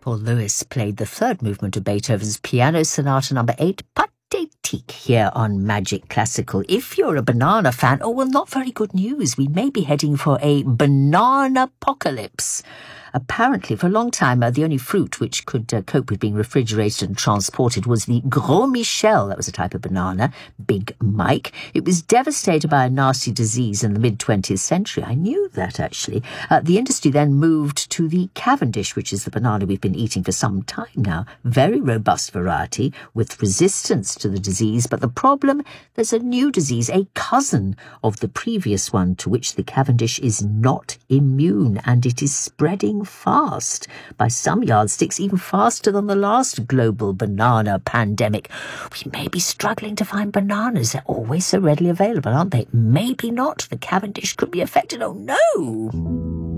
Paul Lewis played the third movement of Beethoven's Piano Sonata No. 8, Pathétique, here on Magic Classical. If you're a banana fan, not very good news. We may be heading for a banana apocalypse. Apparently, for a long time, the only fruit which could cope with being refrigerated and transported was the Gros Michel. That was a type of banana, Big Mike. It was devastated by a nasty disease in the mid-20th century. I knew that, actually. The industry then moved to the Cavendish, which is the banana we've been eating for some time now. Very robust variety with resistance to the disease. But the problem, there's a new disease, a cousin of the previous one, to which the Cavendish is not immune, and it is spreading fast. By some yardsticks, even faster than the last global banana pandemic. We may be struggling to find bananas. They're always so readily available, aren't they? Maybe not. The Cavendish could be affected. Oh, no!